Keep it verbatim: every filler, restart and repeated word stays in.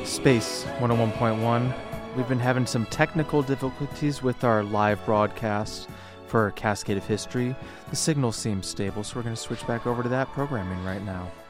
Space one oh one point one. We've been having some technical difficulties with our live broadcast for Cascade of History. The signal seems stable, so we're going to switch back over to that programming right now.